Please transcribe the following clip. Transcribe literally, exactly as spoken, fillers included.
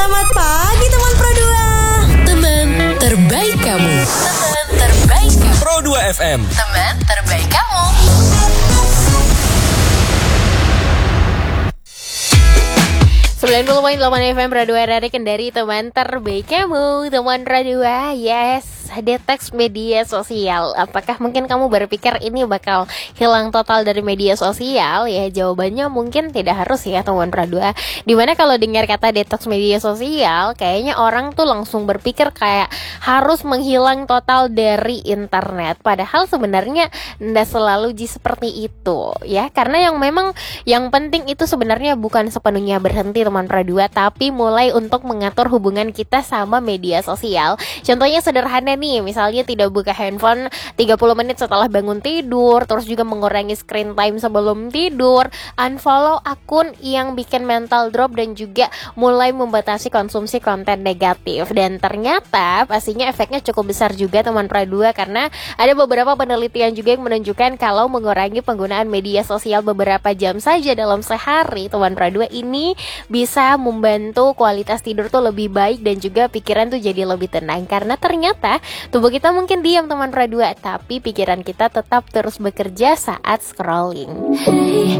Selamat pagi teman Pro dua. Teman terbaik kamu. Teman terbaik kamu. Pro dua F M. Teman terbaik kamu. sembilan puluh koma delapan F M Pro dua R R I Kendari, teman terbaik kamu. Teman Pro dua, yes. Detox media sosial. Apakah mungkin kamu berpikir ini bakal hilang total dari media sosial? Ya, jawabannya mungkin tidak harus ya teman Pro dua. Dimana kalau dengar kata detox media sosial, kayaknya orang tuh langsung berpikir kayak harus menghilang total dari internet. Padahal sebenarnya tidak selalu seperti itu ya. Karena yang memang yang penting itu sebenarnya bukan sepenuhnya berhenti teman Pro dua, tapi mulai untuk mengatur hubungan kita sama media sosial. Contohnya sederhana nih, misalnya tidak buka handphone tiga puluh menit setelah bangun tidur, terus juga mengurangi screen time sebelum tidur, unfollow akun yang bikin mental drop, dan juga mulai membatasi konsumsi konten negatif. Dan ternyata pastinya efeknya cukup besar juga teman Pro dua, karena ada beberapa penelitian juga yang menunjukkan kalau mengurangi penggunaan media sosial beberapa jam saja dalam sehari teman Pro dua ini bisa membantu kualitas tidur tuh lebih baik, dan juga pikiran tuh jadi lebih tenang. Karena ternyata tubuh kita mungkin diam teman Pro dua, tapi pikiran kita tetap terus bekerja saat scrolling. Hey,